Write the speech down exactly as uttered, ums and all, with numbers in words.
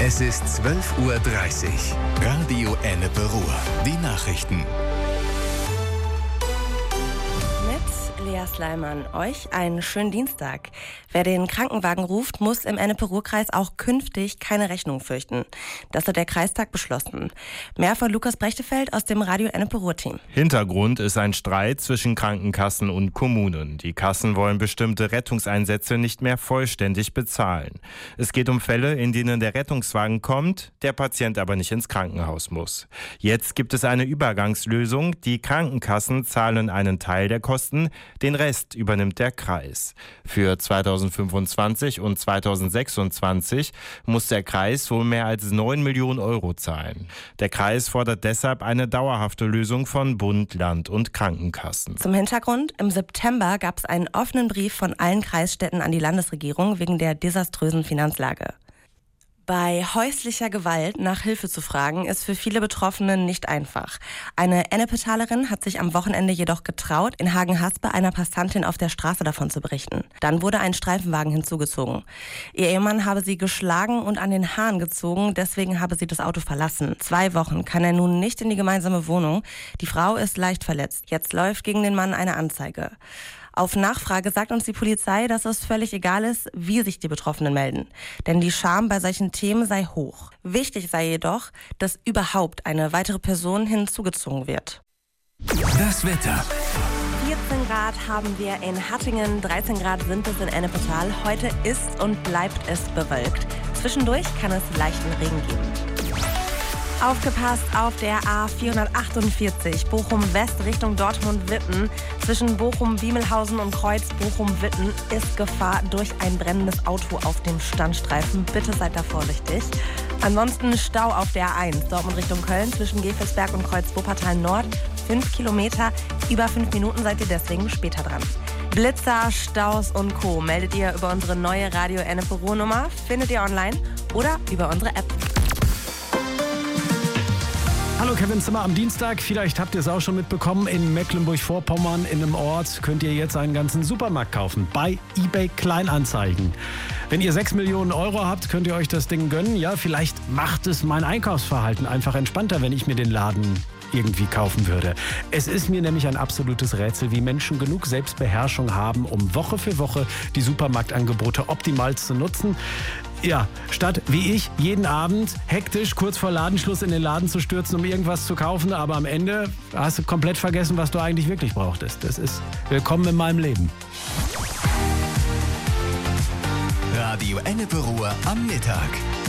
Es ist zwölf Uhr dreißig. Radio Ennepe Ruhr. Die Nachrichten. Lea Sleiman, euch einen schönen Dienstag. Wer den Krankenwagen ruft, muss im Ennepe-Ruhr-Kreis auch künftig keine Rechnung fürchten. Das hat der Kreistag beschlossen. Mehr von Lukas Brechtefeld aus dem Radio Ennepe-Ruhr-Team. Hintergrund ist ein Streit zwischen Krankenkassen und Kommunen. Die Kassen wollen bestimmte Rettungseinsätze nicht mehr vollständig bezahlen. Es geht um Fälle, in denen der Rettungswagen kommt, der Patient aber nicht ins Krankenhaus muss. Jetzt gibt es eine Übergangslösung. Die Krankenkassen zahlen einen Teil der Kosten, den Rest übernimmt der Kreis. Für zweitausendfünfundzwanzig und zweitausendsechsundzwanzig muss der Kreis wohl mehr als neun Millionen Euro zahlen. Der Kreis fordert deshalb eine dauerhafte Lösung von Bund, Land und Krankenkassen. Zum Hintergrund: Im September gab es einen offenen Brief von allen Kreisstädten an die Landesregierung wegen der desaströsen Finanzlage. Bei häuslicher Gewalt nach Hilfe zu fragen, ist für viele Betroffene nicht einfach. Eine Ennepetalerin hat sich am Wochenende jedoch getraut, in Hagen-Haspe einer Passantin auf der Straße davon zu berichten. Dann wurde ein Streifenwagen hinzugezogen. Ihr Ehemann habe sie geschlagen und an den Haaren gezogen, deswegen habe sie das Auto verlassen. Zwei Wochen kann er nun nicht in die gemeinsame Wohnung. Die Frau ist leicht verletzt. Jetzt läuft gegen den Mann eine Anzeige. Auf Nachfrage sagt uns die Polizei, dass es völlig egal ist, wie sich die Betroffenen melden. Denn die Scham bei solchen Themen sei hoch. Wichtig sei jedoch, dass überhaupt eine weitere Person hinzugezogen wird. Das Wetter. vierzehn Grad haben wir in Hattingen, dreizehn Grad sind es in Ennepetal. Heute ist und bleibt es bewölkt. Zwischendurch kann es leichten Regen geben. Aufgepasst auf der A vierhundertachtundvierzig Bochum-West Richtung Dortmund-Witten. Zwischen Bochum-Wiemelhausen und Kreuz-Bochum-Witten ist Gefahr durch ein brennendes Auto auf dem Standstreifen. Bitte seid da vorsichtig. Ansonsten Stau auf der A eins Dortmund Richtung Köln zwischen Gevelsberg und Kreuz-Wuppertal Nord. Fünf Kilometer, über fünf Minuten seid ihr deswegen später dran. Blitzer, Staus und Co. meldet ihr über unsere neue Radio Ennepe Ruhr Nummer, findet ihr online oder über unsere App. Hallo, Kevin Zimmer am Dienstag. Vielleicht habt ihr es auch schon mitbekommen. In Mecklenburg-Vorpommern in einem Ort könnt ihr jetzt einen ganzen Supermarkt kaufen. Bei eBay Kleinanzeigen. Wenn ihr sechs Millionen Euro habt, könnt ihr euch das Ding gönnen. Ja, vielleicht macht es mein Einkaufsverhalten einfach entspannter, wenn ich mir den Laden irgendwie kaufen würde. Es ist mir nämlich ein absolutes Rätsel, wie Menschen genug Selbstbeherrschung haben, um Woche für Woche die Supermarktangebote optimal zu nutzen. Ja, statt wie ich jeden Abend hektisch kurz vor Ladenschluss in den Laden zu stürzen, um irgendwas zu kaufen, aber am Ende hast du komplett vergessen, was du eigentlich wirklich brauchtest. Das ist willkommen in meinem Leben. Radio Ennepe Ruhr am Mittag.